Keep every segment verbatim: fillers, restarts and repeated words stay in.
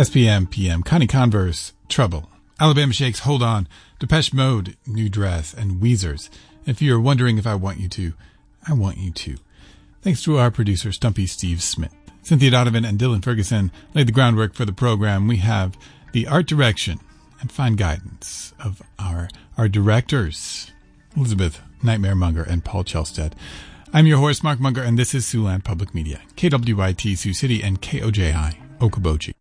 S P M, P M, Connie Converse, Trouble, Alabama Shakes, Hold On, Depeche Mode, New Dress, and Weezer's. If you're wondering if I want you to, I want you to. Thanks to our producer, Stumpy Steve Smith. Cynthia Donovan and Dylan Ferguson laid the groundwork for the program. We have the art direction and fine guidance of our, our directors, Elizabeth Nightmare Munger and Paul Chelstead. I'm your host, Mark Munger, and this is Siouxland Public Media, K W Y T Sioux City and K O J I Okoboji.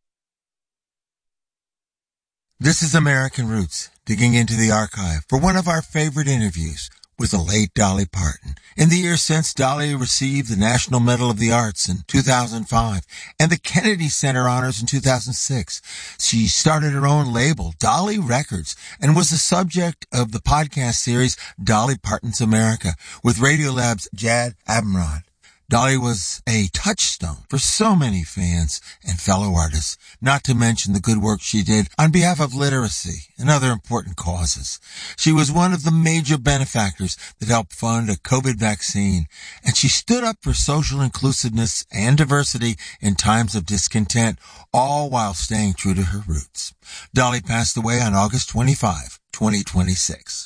This is American Roots, digging into the archive for one of our favorite interviews with the late Dolly Parton. In the years since, Dolly received the National Medal of the Arts in two thousand five and the Kennedy Center Honors in two thousand six. She started her own label, Dolly Records, and was the subject of the podcast series Dolly Parton's America with Radiolab's Jad Abumrad. Dolly was a touchstone for so many fans and fellow artists, not to mention the good work she did on behalf of literacy and other important causes. She was one of the major benefactors that helped fund a COVID vaccine, and she stood up for social inclusiveness and diversity in times of discontent, all while staying true to her roots. Dolly passed away on August twenty-fifth, twenty twenty-six.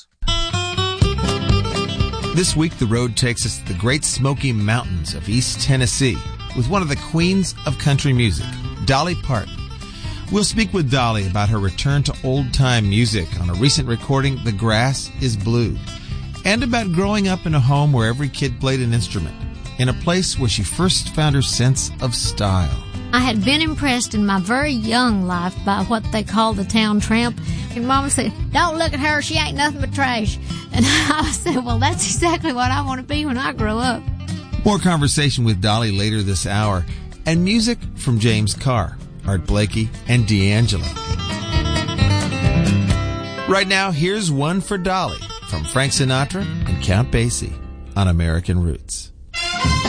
This week, the road takes us to the Great Smoky Mountains of East Tennessee with one of the queens of country music, Dolly Parton. We'll speak with Dolly about her return to old-time music on a recent recording, The Grass is Blue, and about growing up in a home where every kid played an instrument, in a place where she first found her sense of style. I had been impressed in my very young life by what they call the town tramp. And Mama said, "Don't look at her, she ain't nothing but trash." And I said, well, that's exactly what I want to be when I grow up. More conversation with Dolly later this hour, and music from James Carr, Art Blakey, and D'Angelo. Right now, here's one for Dolly from Frank Sinatra and Count Basie on American Roots.